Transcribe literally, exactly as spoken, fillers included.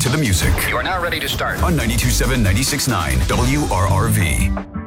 to the music. You are now ready to start On ninety-two point seven, ninety-six point nine W R R V.